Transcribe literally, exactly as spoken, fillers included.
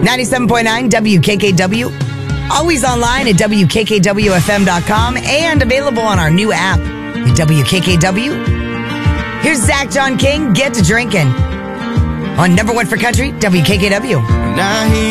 ninety-seven point nine W K K W. Always online at W K K W F M dot com and available on our new app at W K K W. Here's Zach John King, Get to Drinking. On number one for country, W K K W. Now he